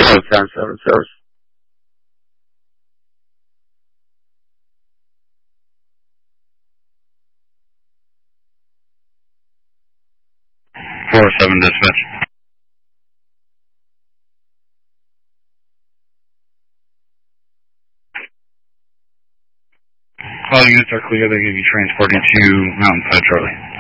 10-7 service. Four seven dispatch. All units are clear. They give you transporting to Mountain Side, Charlie.